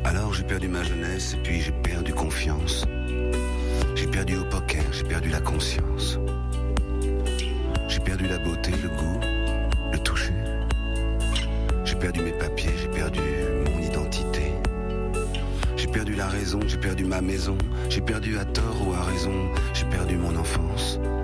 Alors j'ai perdu ma jeunesse et puis j'ai perdu confiance. J'ai perdu au poker, j'ai perdu la conscience. J'ai perdu la beauté, le goût, le toucher. J'ai perdu mes papiers, j'ai perdu mon identité. J'ai perdu la raison, j'ai perdu ma maison. J'ai perdu à tort ou à raison, j'ai perdu mon enfance.